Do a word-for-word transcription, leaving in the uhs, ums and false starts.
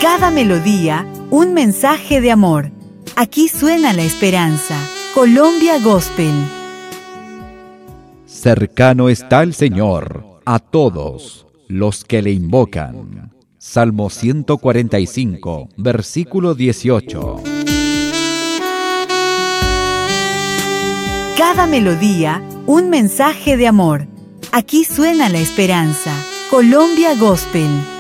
Cada melodía, un mensaje de amor. Aquí suena la esperanza. Colombia Gospel. Cercano está el Señor a todos los que le invocan. Salmo ciento cuarenta y cinco, versículo dieciocho. Cada melodía, un mensaje de amor. Aquí suena la esperanza. Colombia Gospel.